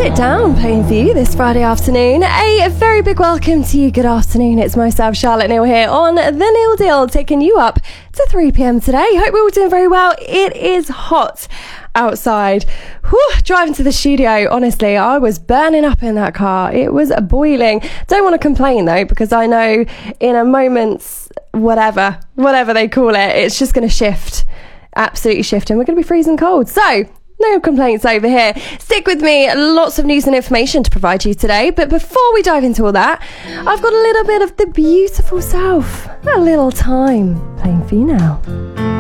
Sit Down playing for you this Friday afternoon. A very big welcome to you. Good afternoon. It's myself, Charlotte Neal, here on The Neal Deal, taking you up to 3 p.m. today. Hope we're all doing very well. It is hot outside. Whew, driving to the studio, honestly, I was burning up in that car. It was boiling. Don't want to complain though, because I know in a moment's whatever they call it, it's just going to shift. Absolutely shift, and we're going to be freezing cold. So no complaints over here. Stick with me. Lots of news and information to provide to you today. But before we dive into all that, I've got a little bit of the beautiful South. A little time playing for you now.